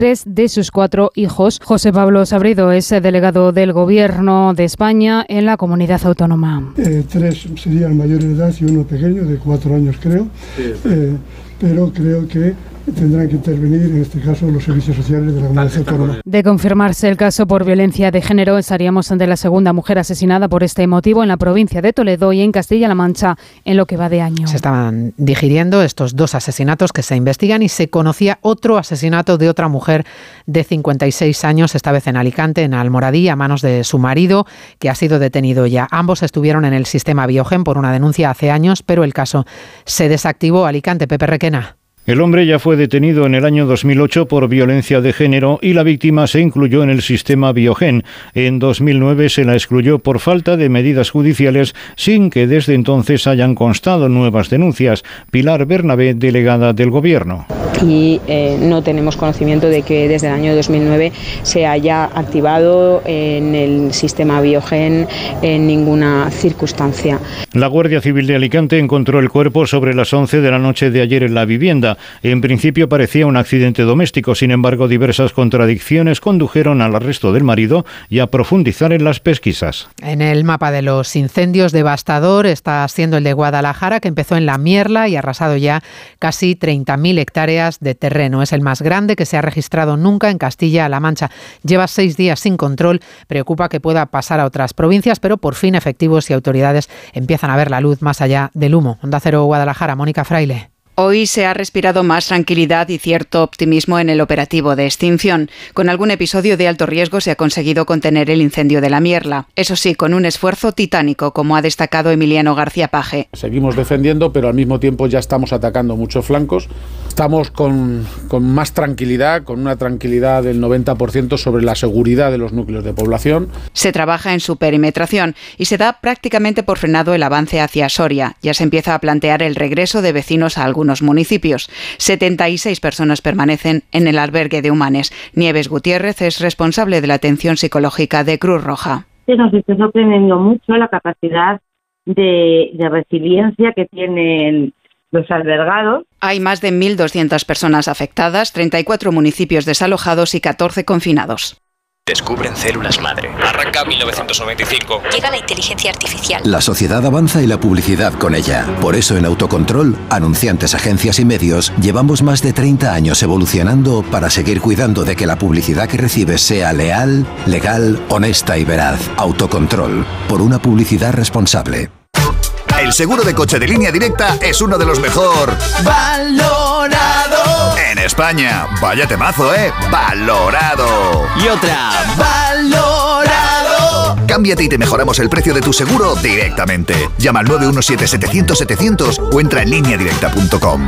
3 de sus 4 hijos. José Pablo Sabrido es delegado del Gobierno de España en la comunidad autónoma. 3 serían mayores de edad y uno pequeño, de 4 años creo, pero creo que tendrán que intervenir, en este caso, los servicios sociales de la comunidad autónoma. De confirmarse el caso por violencia de género, estaríamos ante la segunda mujer asesinada por este motivo en la provincia de Toledo y en Castilla-La Mancha en lo que va de año. Se estaban digiriendo estos 2 asesinatos que se investigan y se conocía otro asesinato de otra mujer de 56 años, esta vez en Alicante, en Almoradí, a manos de su marido, que ha sido detenido ya. Ambos estuvieron en el sistema Biogen por una denuncia hace años, pero el caso se desactivó. Alicante, Pepe Requena. El hombre ya fue detenido en el año 2008 por violencia de género y la víctima se incluyó en el sistema Biogen. En 2009 se la excluyó por falta de medidas judiciales sin que desde entonces hayan constado nuevas denuncias. Pilar Bernabé, delegada del Gobierno. Y no tenemos conocimiento de que desde el año 2009 se haya activado en el sistema Biogen en ninguna circunstancia. La Guardia Civil de Alicante encontró el cuerpo sobre las 11 de la noche de ayer en la vivienda. En principio parecía un accidente doméstico, sin embargo, diversas contradicciones condujeron al arresto del marido y a profundizar en las pesquisas. En el mapa de los incendios, devastador está siendo el de Guadalajara, que empezó en La Mierla y ha arrasado ya casi 30.000 hectáreas de terreno. Es el más grande que se ha registrado nunca en Castilla-La Mancha. Lleva 6 días sin control. Preocupa que pueda pasar a otras provincias, pero por fin efectivos y autoridades empiezan a ver la luz más allá del humo. Onda Cero, Guadalajara, Mónica Fraile. Hoy se ha respirado más tranquilidad y cierto optimismo en el operativo de extinción. Con algún episodio de alto riesgo se ha conseguido contener el incendio de La Mierla. Eso sí, con un esfuerzo titánico, como ha destacado Emiliano García Paje. Seguimos defendiendo, pero al mismo tiempo ya estamos atacando muchos flancos. Estamos con más tranquilidad, con una tranquilidad del 90% sobre la seguridad de los núcleos de población. Se trabaja en su perimetración y se da prácticamente por frenado el avance hacia Soria. Ya se empieza a plantear el regreso de vecinos a algunos municipios. 76 personas permanecen en el albergue de Humanes. Nieves Gutiérrez es responsable de la atención psicológica de Cruz Roja. Nos está sorprendiendo mucho la capacidad de resiliencia que tienen los albergados. Hay más de 1.200 personas afectadas, 34 municipios desalojados y 14 confinados. Descubren células madre. Arranca 1995. Llega la inteligencia artificial. La sociedad avanza y la publicidad con ella. Por eso en Autocontrol, anunciantes, agencias y medios, llevamos más de 30 años evolucionando para seguir cuidando de que la publicidad que recibes sea leal, legal, honesta y veraz. Autocontrol. Por una publicidad responsable. El seguro de coche de Línea Directa es uno de los mejor valorado en España. Vaya temazo, ¿eh? Valorado. Y otra. Valorado. Cámbiate y te mejoramos el precio de tu seguro directamente. Llama al 917-700-700 o entra en lineadirecta.com.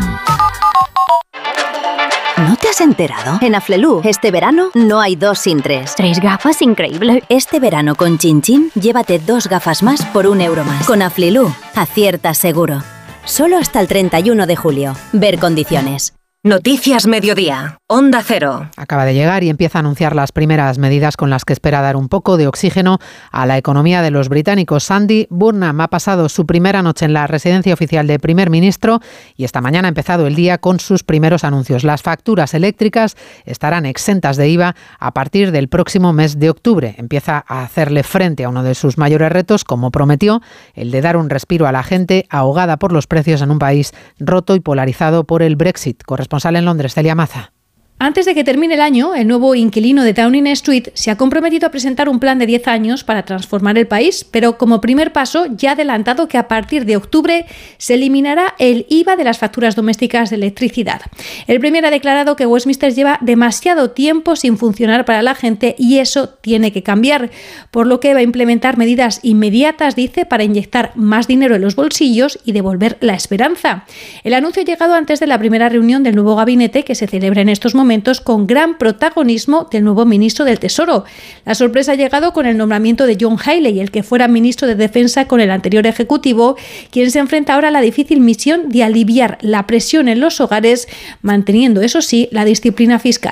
¿No te has enterado? En Aflelu, este verano, no hay 2 sin 3. 3 gafas, increíble. Este verano con Chin Chin, llévate 2 gafas más por €1 más. Con Aflelu, acierta seguro. Solo hasta el 31 de julio. Ver condiciones. Noticias Mediodía, Onda Cero. Acaba de llegar y empieza a anunciar las primeras medidas con las que espera dar un poco de oxígeno a la economía de los británicos. Andy Burnham ha pasado su primera noche en la residencia oficial de primer ministro y esta mañana ha empezado el día con sus primeros anuncios. Las facturas eléctricas estarán exentas de IVA a partir del próximo mes de octubre. Empieza a hacerle frente a uno de sus mayores retos, como prometió, el de dar un respiro a la gente ahogada por los precios en un país roto y polarizado por el Brexit. Corresponsal en Londres, Celia Maza. Antes de que termine el año, el nuevo inquilino de Downing Street se ha comprometido a presentar un plan de 10 años para transformar el país, pero como primer paso ya ha adelantado que a partir de octubre se eliminará el IVA de las facturas domésticas de electricidad. El Premier ha declarado que Westminster lleva demasiado tiempo sin funcionar para la gente y eso tiene que cambiar, por lo que va a implementar medidas inmediatas, dice, para inyectar más dinero en los bolsillos y devolver la esperanza. El anuncio ha llegado antes de la primera reunión del nuevo gabinete que se celebra en estos momentos con gran protagonismo del nuevo ministro del Tesoro. La sorpresa ha llegado con el nombramiento de John Healey, el que fuera ministro de Defensa con el anterior ejecutivo, quien se enfrenta ahora a la difícil misión de aliviar la presión en los hogares, manteniendo, eso sí, la disciplina fiscal.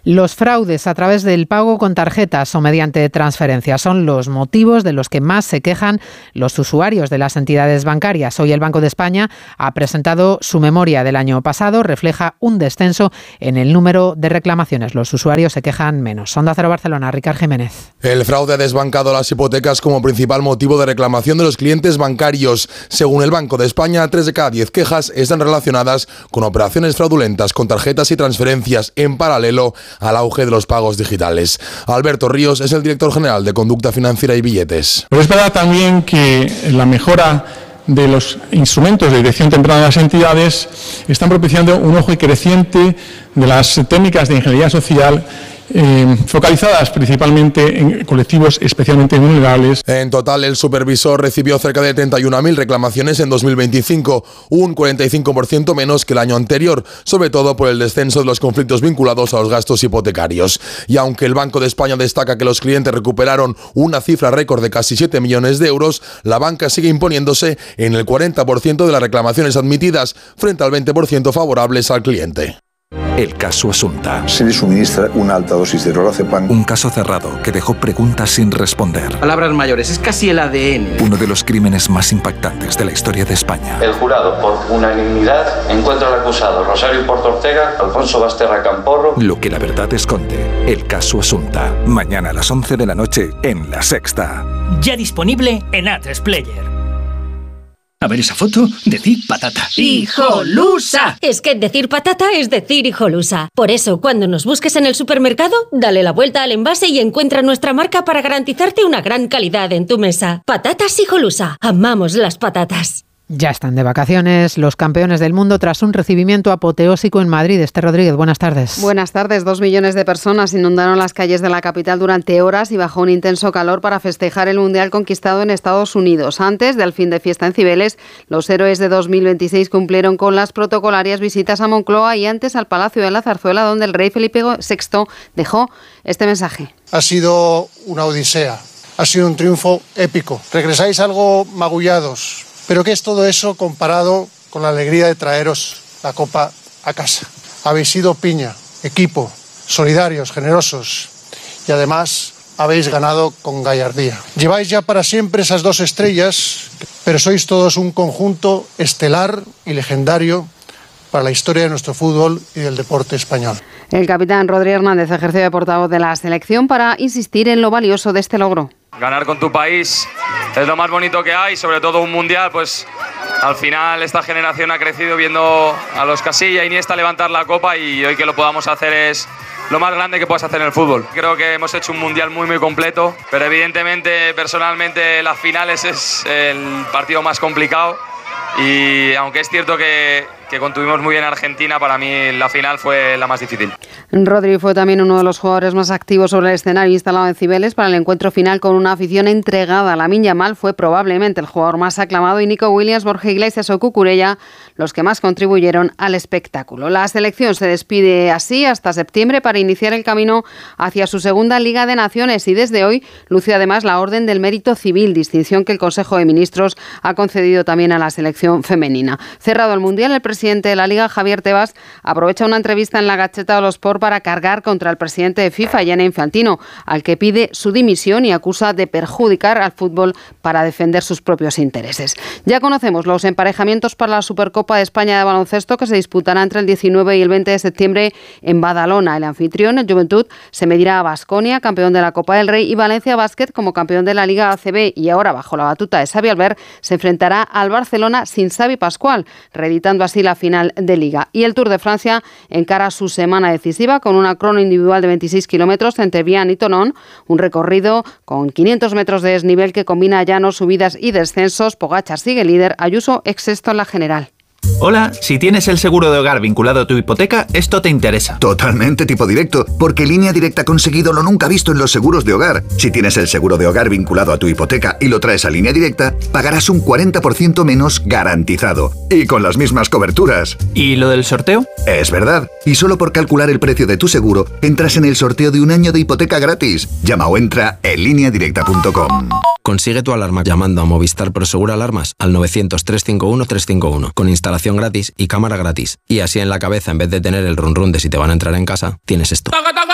Los fraudes a través del pago con tarjetas o mediante transferencias son los motivos de los que más se quejan los usuarios de las entidades bancarias. Hoy el Banco de España ha presentado su memoria del año pasado. Refleja un descenso en el número de reclamaciones. Los usuarios se quejan menos. Onda Cero Barcelona, Ricard Jiménez. El fraude ha desbancado las hipotecas como principal motivo de reclamación de los clientes bancarios. Según el Banco de España, 3 de cada 10 quejas están relacionadas con operaciones fraudulentas con tarjetas y transferencias, en paralelo al auge de los pagos digitales. Alberto Ríos es el director general de Conducta Financiera y Billetes. Pero es verdad también que la mejora de los instrumentos de detección temprana de las entidades están propiciando un auge creciente de las técnicas de ingeniería social focalizadas principalmente en colectivos especialmente vulnerables. En total, el supervisor recibió cerca de 31.000 reclamaciones en 2025, un 45% menos que el año anterior, sobre todo por el descenso de los conflictos vinculados a los gastos hipotecarios. Y aunque el Banco de España destaca que los clientes recuperaron una cifra récord de casi 7 millones de euros, la banca sigue imponiéndose en el 40% de las reclamaciones admitidas, frente al 20% favorables al cliente. El caso Asunta. Se le suministra una alta dosis de clonazepam. Un caso cerrado que dejó preguntas sin responder. Palabras mayores, es casi el ADN. Uno de los crímenes más impactantes de la historia de España. El jurado, por unanimidad, encuentra al acusado Rosario Porto Ortega, Alfonso Basterra Camporro. Lo que la verdad esconde. El caso Asunta. Mañana a las 11 de la noche en La Sexta. Ya disponible en A3 Player. A ver esa foto, decir patata. ¡Hijolusa! Es que decir patata es decir hijolusa. Por eso, cuando nos busques en el supermercado, dale la vuelta al envase y encuentra nuestra marca para garantizarte una gran calidad en tu mesa. Patatas Hijolusa. Amamos las patatas. Ya están de vacaciones los campeones del mundo tras un recibimiento apoteósico en Madrid. Esther Rodríguez, buenas tardes. Buenas tardes. 2 millones de personas inundaron las calles de la capital durante horas y bajo un intenso calor para festejar el Mundial conquistado en Estados Unidos. Antes del fin de fiesta en Cibeles, los héroes de 2026 cumplieron con las protocolarias visitas a Moncloa y antes al Palacio de la Zarzuela, donde el rey Felipe VI dejó este mensaje. Ha sido una odisea, ha sido un triunfo épico. Regresáis algo magullados. Pero ¿qué es todo eso comparado con la alegría de traeros la copa a casa? Habéis sido piña, equipo, solidarios, generosos y además habéis ganado con gallardía. Lleváis ya para siempre esas 2 estrellas, pero sois todos un conjunto estelar y legendario para la historia de nuestro fútbol y del deporte español. El capitán Rodri Hernández ejerció de portavoz de la selección para insistir en lo valioso de este logro. Ganar con tu país es lo más bonito que hay, sobre todo un mundial, pues al final esta generación ha crecido viendo a los Casilla y Iniesta levantar la copa y hoy que lo podamos hacer es lo más grande que puedes hacer en el fútbol. Creo que hemos hecho un mundial muy completo, pero evidentemente personalmente las finales es el partido más complicado y aunque es cierto que contuvimos muy bien a Argentina, para mí la final fue la más difícil. Rodri fue también uno de los jugadores más activos sobre el escenario instalado en Cibeles para el encuentro final con una afición entregada. Lamine Yamal fue probablemente el jugador más aclamado y Nico Williams, Borja Iglesias o Cucurella los que más contribuyeron al espectáculo. La selección se despide así hasta septiembre para iniciar el camino hacia su segunda Liga de Naciones y desde hoy lució además la Orden del Mérito Civil, distinción que el Consejo de Ministros ha concedido también a la selección femenina. Cerrado el Mundial, el presidente de la Liga, Javier Tebas, aprovecha una entrevista en la Gazzetta dello Sport para cargar contra el presidente de FIFA, Gianni Infantino, al que pide su dimisión y acusa de perjudicar al fútbol para defender sus propios intereses. Ya conocemos los emparejamientos para la Supercopa de España de baloncesto que se disputará entre el 19 y el 20 de septiembre en Badalona. El anfitrión, el Juventud, se medirá a Baskonia, campeón de la Copa del Rey, y Valencia Basket, como campeón de la Liga ACB y ahora bajo la batuta de Xavi Albert, se enfrentará al Barcelona sin Xavi Pascual, reeditando así la final de Liga. Y el Tour de Francia encara su semana decisiva con una crono individual de 26 kilómetros entre Vian y Tonon, un recorrido con 500 metros de desnivel que combina llanos, subidas y descensos. Pogačar sigue líder, Ayuso sexto en la general. Hola, si tienes el seguro de hogar vinculado a tu hipoteca, esto te interesa. Totalmente tipo directo, porque Línea Directa ha conseguido lo nunca visto en los seguros de hogar. Si tienes el seguro de hogar vinculado a tu hipoteca y lo traes a Línea Directa, pagarás un 40% menos garantizado. Y con las mismas coberturas. ¿Y lo del sorteo? Es verdad. Y solo por calcular el precio de tu seguro, entras en el sorteo de un año de hipoteca gratis. Llama o entra en lineadirecta.com. Consigue tu alarma llamando a Movistar Prosegur Alarmas al 900-351-351 con instalación gratis y cámara gratis. Y así en la cabeza, en vez de tener el run run de si te van a entrar en casa, tienes esto.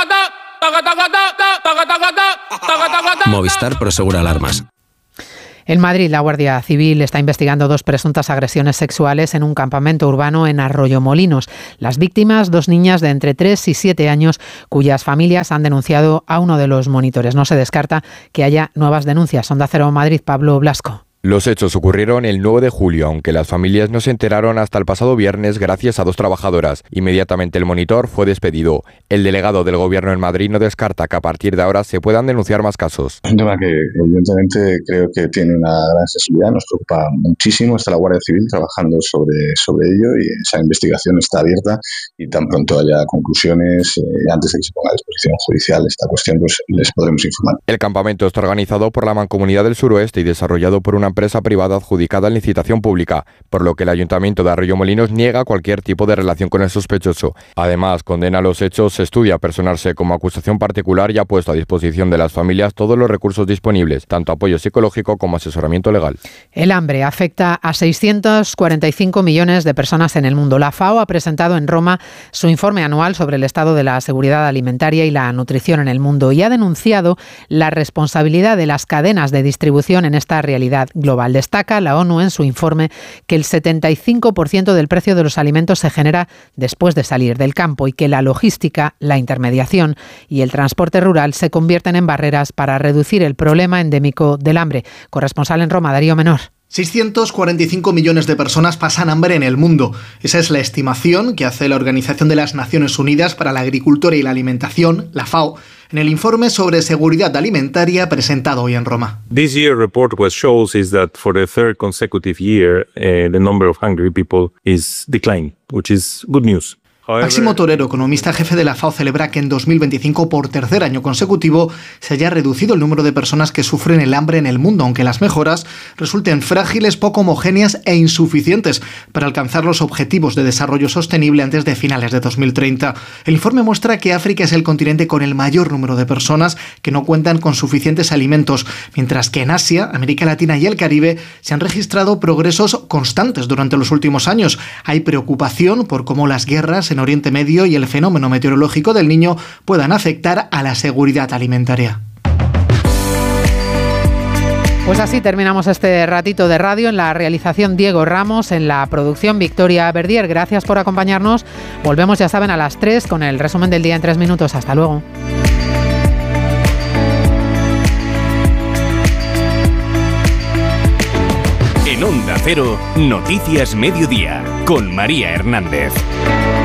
Movistar Prosegur Alarmas. En Madrid, la Guardia Civil está investigando 2 presuntas agresiones sexuales en un campamento urbano en Arroyomolinos. Las víctimas, 2 niñas de entre 3 y 7 años, cuyas familias han denunciado a uno de los monitores. No se descarta que haya nuevas denuncias. Onda Cero Madrid, Pablo Blasco. Los hechos ocurrieron el 9 de julio, aunque las familias no se enteraron hasta el pasado viernes gracias a 2 trabajadoras. Inmediatamente el monitor fue despedido. El delegado del Gobierno en Madrid no descarta que a partir de ahora se puedan denunciar más casos. Es un tema que evidentemente creo que tiene una gran sensibilidad, nos preocupa muchísimo. Está la Guardia Civil trabajando sobre ello y esa investigación está abierta y tan pronto haya conclusiones, antes de que se ponga a disposición judicial esta cuestión, pues les podremos informar. El campamento está organizado por la Mancomunidad del Suroeste y desarrollado por una empresa privada adjudicada en licitación pública, por lo que el Ayuntamiento de Arroyomolinos niega cualquier tipo de relación con el sospechoso. Además, condena los hechos, se estudia personarse como acusación particular y ha puesto a disposición de las familias todos los recursos disponibles, tanto apoyo psicológico como asesoramiento legal. El hambre afecta a 645 millones de personas en el mundo. La FAO ha presentado en Roma su informe anual sobre el estado de la seguridad alimentaria y la nutrición en el mundo y ha denunciado la responsabilidad de las cadenas de distribución en esta realidad global. Destaca la ONU en su informe que el 75% del precio de los alimentos se genera después de salir del campo y que la logística, la intermediación y el transporte rural se convierten en barreras para reducir el problema endémico del hambre. Corresponsal en Roma, Darío Menor. 645 millones de personas pasan hambre en el mundo. Esa es la estimación que hace la Organización de las Naciones Unidas para la Agricultura y la Alimentación, la FAO, en el informe sobre seguridad alimentaria presentado hoy en Roma. This year report what shows is that for the 3rd consecutive year, the number of hungry people is declining, which is good news. Máximo Torero, economista jefe de la FAO, celebra que en 2025, por 3er año consecutivo, se haya reducido el número de personas que sufren el hambre en el mundo, aunque las mejoras resulten frágiles, poco homogéneas e insuficientes para alcanzar los objetivos de desarrollo sostenible antes de finales de 2030. El informe muestra que África es el continente con el mayor número de personas que no cuentan con suficientes alimentos, mientras que en Asia, América Latina y el Caribe se han registrado progresos constantes durante los últimos años. Hay preocupación por cómo las guerras en Oriente Medio y el fenómeno meteorológico del Niño puedan afectar a la seguridad alimentaria. Pues así terminamos este ratito de radio. En la realización Diego Ramos, en la producción Victoria Verdier. Gracias por acompañarnos. Volvemos, ya saben, a las 3 con el resumen del día en 3 minutos. Hasta luego. En Onda Cero, Noticias Mediodía, con María Hernández.